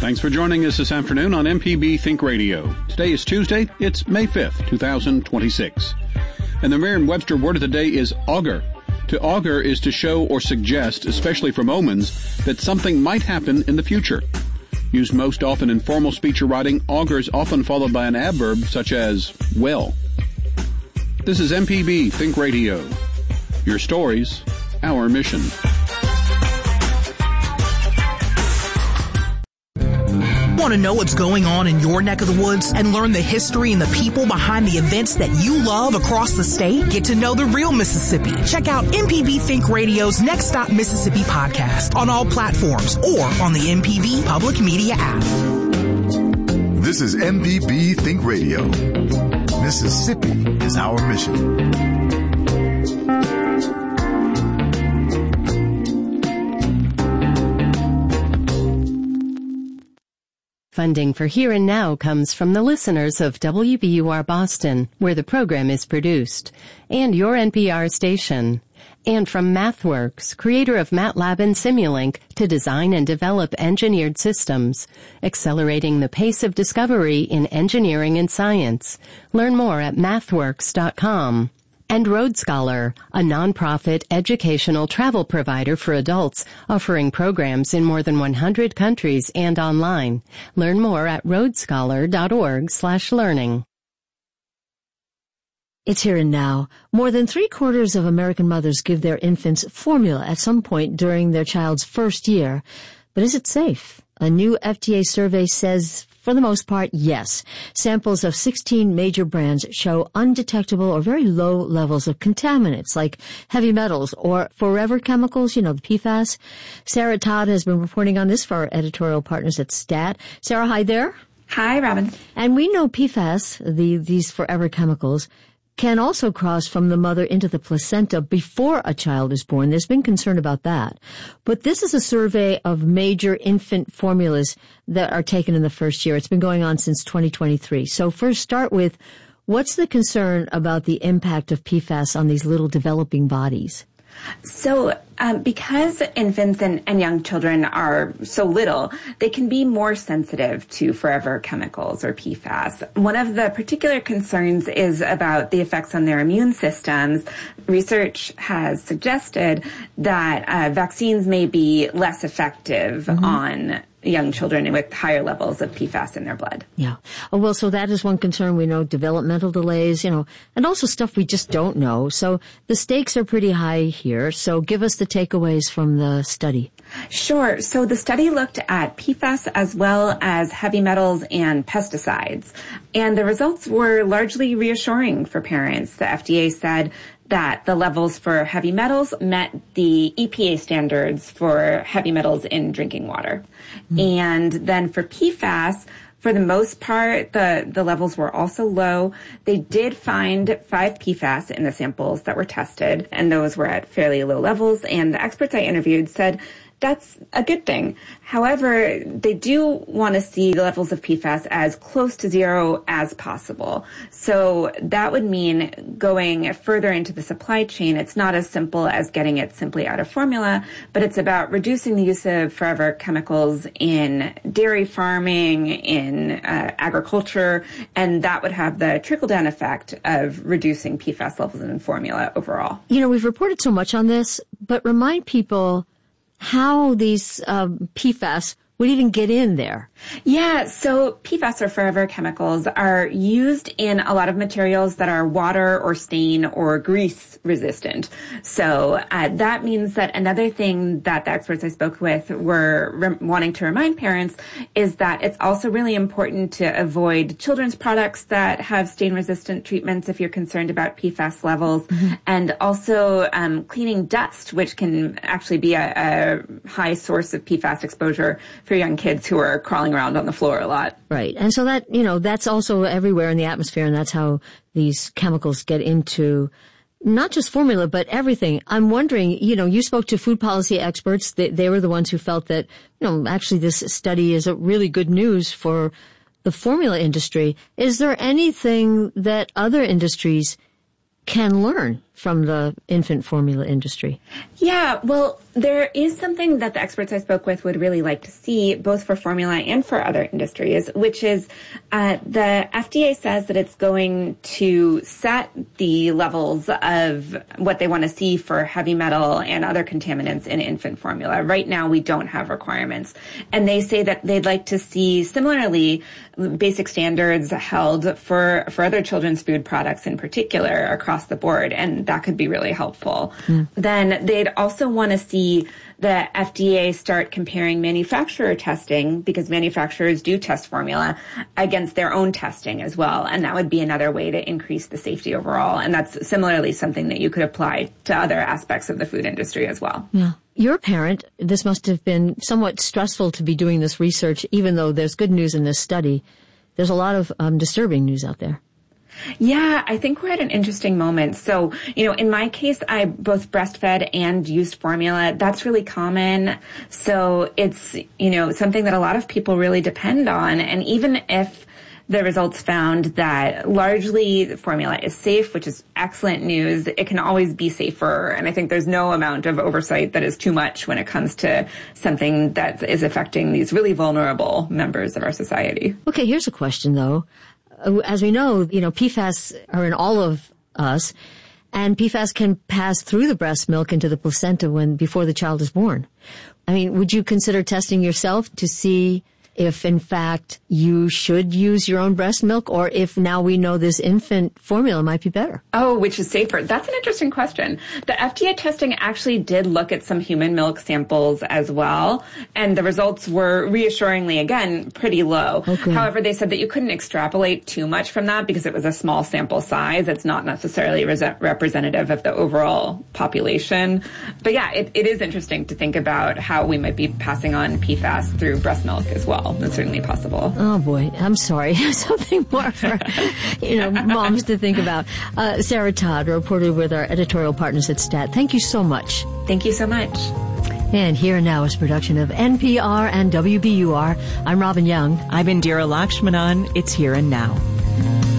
Thanks for joining us this afternoon on MPB Think Radio. Today is Tuesday. It's May 5th, 2026. And the Merriam-Webster word of the day is augur. To augur is to show or suggest, especially from omens, that something might happen in the future. Used most often in formal speech or writing, augur is often followed by an adverb such as well. This is MPB Think Radio. Your stories, our mission. Want to know what's going on in your neck of the woods and learn the history and the people behind the events that you love across the state? Get to know the real Mississippi. Check out MPB Think Radio's Next Stop Mississippi podcast on all platforms or on the MPB Public Media app. This is MPB Think Radio. Mississippi is our mission. Funding for Here and Now comes from the listeners of WBUR Boston, where the program is produced, and your NPR station, and from MathWorks, creator of MATLAB and Simulink, to design and develop engineered systems, accelerating the pace of discovery in engineering and science. Learn more at mathworks.com. And Road Scholar, a nonprofit educational travel provider for adults, offering programs in more than 100 countries and online. Learn more at roadscholar.org/learning. It's Here and Now. More than 3/4 of American mothers give their infants formula at some point during their child's first year. But is it safe? A new FDA survey says, for the most part, yes. Samples of 16 major brands show undetectable or very low levels of contaminants like heavy metals or forever chemicals, the PFAS. Sarah Todd has been reporting on this for our editorial partners at STAT. Sarah, hi there. Hi, Robin. And we know PFAS, these forever chemicals, can also cross from the mother into the placenta before a child is born. There's been concern about that. But this is a survey of major infant formulas that are taken in the first year. It's been going on since 2023. So first, start with, what's the concern about the impact of PFAS on these little developing bodies? So because infants and young children are so little, they can be more sensitive to forever chemicals or PFAS. One of the particular concerns is about the effects on their immune systems. Research has suggested that vaccines may be less effective on young children with higher levels of PFAS in their blood. Yeah. Oh, well, so that is one concern. We know developmental delays, and also stuff we just don't know. So the stakes are pretty high here. So give us the takeaways from the study. Sure. So the study looked at PFAS as well as heavy metals and pesticides. And the results were largely reassuring for parents. The FDA said that the levels for heavy metals met the EPA standards for heavy metals in drinking water. And then for PFAS, for the most part, the levels were also low. They did find 5 PFAS in the samples that were tested, and those were at fairly low levels. And the experts I interviewed said that's a good thing. However, they do want to see the levels of PFAS as close to zero as possible. So that would mean going further into the supply chain. It's not as simple as getting it simply out of formula, but it's about reducing the use of forever chemicals in dairy farming, in agriculture, and that would have the trickle-down effect of reducing PFAS levels in formula overall. We've reported so much on this, but remind people how these PFAS would even get in there. Yeah, so PFAS, or forever chemicals, are used in a lot of materials that are water or stain or grease resistant. So that means that another thing that the experts I spoke with were wanting to remind parents is that it's also really important to avoid children's products that have stain-resistant treatments if you're concerned about PFAS levels, and also cleaning dust, which can actually be a high source of PFAS exposure for young kids who are crawling around on the floor a lot. Right. And so that, that's also everywhere in the atmosphere, and that's how these chemicals get into not just formula, but everything. I'm wondering, you spoke to food policy experts. They were the ones who felt that, actually this study is a really good news for the formula industry. Is there anything that other industries can learn from the infant formula industry? Yeah, well, there is something that the experts I spoke with would really like to see, both for formula and for other industries, which is the FDA says that it's going to set the levels of what they want to see for heavy metal and other contaminants in infant formula. Right now, we don't have requirements. And they say that they'd like to see, similarly, basic standards held for other children's food products in particular across the board, and that could be really helpful. Then they'd also want to see the FDA start comparing manufacturer testing, because manufacturers do test formula, against their own testing as well. And that would be another way to increase the safety overall. And that's similarly something that you could apply to other aspects of the food industry as well. Yeah. You're a parent. This must have been somewhat stressful to be doing this research, even though there's good news in this study. There's a lot of disturbing news out there. Yeah, I think we're at an interesting moment. So, in my case, I both breastfed and used formula. That's really common. So it's, something that a lot of people really depend on. And even if the results found that largely the formula is safe, which is excellent news, it can always be safer. And I think there's no amount of oversight that is too much when it comes to something that is affecting these really vulnerable members of our society. Okay, here's a question, though. As we know, PFAS are in all of us, and PFAS can pass through the breast milk into the placenta before the child is born. I mean, would you consider testing yourself to see if, in fact, you should use your own breast milk, or if now we know this infant formula might be better? Oh, which is safer? That's an interesting question. The FDA testing actually did look at some human milk samples as well, and the results were reassuringly, again, pretty low. Okay. However, they said that you couldn't extrapolate too much from that because it was a small sample size. It's not necessarily representative of the overall population. But yeah, it is interesting to think about how we might be passing on PFAS through breast milk as well. That's certainly possible. Oh boy, I'm sorry. Something more for, moms to think about. Sarah Todd, a reporter with our editorial partners at STAT. Thank you so much. Thank you so much. And Here and Now is a production of NPR and WBUR. I'm Robin Young. I'm Indira Lakshmanan. It's Here and Now.